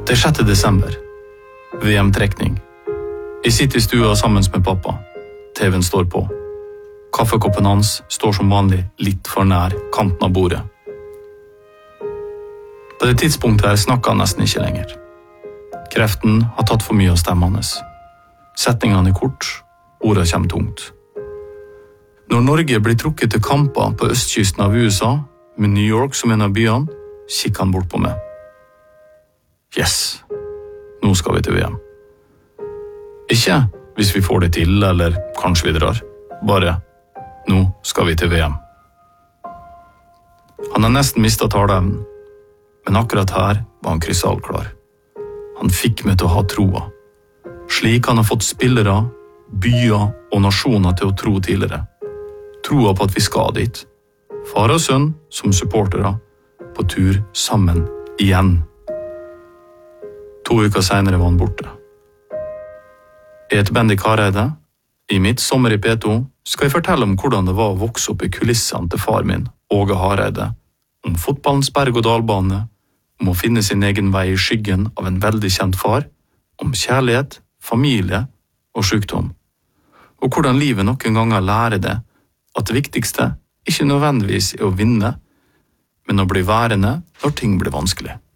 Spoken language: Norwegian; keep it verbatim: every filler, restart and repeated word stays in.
Det er sjette desember. V M-trekning. Jeg sitter i stua sammen med pappa. T V-en står på. Kaffekoppen hans står som vanlig litt for nær kanten av bordet. På det tidspunktet her snakker han nesten ikke lenger. Kreften har tatt for mye av stemmen hans. Setningene er kort, ordene kommer tungt. Når Norge blir trukket til kamper på østkysten av U S A, med New York som en av byene, kikker han bort på meg. Yes, nå skal vi til V M. Ikke hvis vi får det til, eller kanskje vi drar. Bare, nå skal vi til V M. Han har nesten mistet taleevnen, men akkurat her var han krystallklar. Han fikk meg til å ha troa. Slik han har fått spillere, byer og nasjoner til å tro tidligere. Troa på at vi skal dit. Far og sønn som supportere, på tur sammen igjen. To uker senere var han borte. Jeg heter Bendik Hareide. I mitt sommer i P to skal jeg fortelle om hvordan det var å vokse opp i kulissene til far min, Åge Hareide, om fotballens berg- og dalbane, om å finne sin egen vei i skyggen av en veldig kjent far, om kjærlighet, familie og sykdom, og hvordan livet noen ganger lærer det at det viktigste ikke nødvendigvis er å vinne, men å bli værende når ting blir vanskelig.